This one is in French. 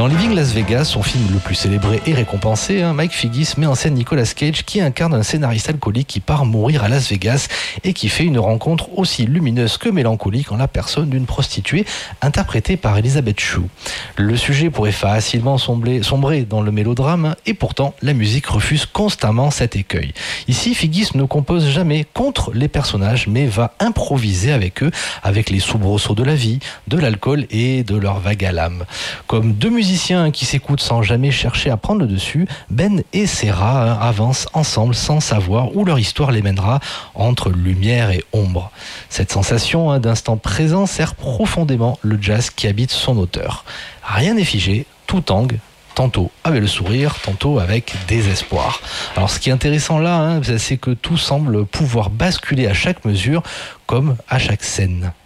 Dans Living Las Vegas, son film le plus célébré et récompensé, Mike Figgis met en scène Nicolas Cage qui incarne un scénariste alcoolique qui part mourir à Las Vegas et qui fait une rencontre aussi lumineuse que mélancolique en la personne d'une prostituée interprétée par Elizabeth Shue. Le sujet pourrait facilement sombrer dans le mélodrame et pourtant la musique refuse constamment cet écueil. Ici, Figgis ne compose jamais contre les personnages mais va improviser avec eux, avec les soubresauts de la vie, de l'alcool et de leur vague à l'âme. Comme deux musiciens qui s'écoutent sans jamais chercher à prendre le dessus, Ben et Serra avancent ensemble sans savoir où leur histoire les mènera entre lumière et ombre. Cette sensation d'instant présent sert profondément le jazz qui habite son auteur. Rien n'est figé, tout tangue, tantôt avec le sourire, tantôt avec désespoir. Alors ce qui est intéressant là, c'est que tout semble pouvoir basculer à chaque mesure comme à chaque scène.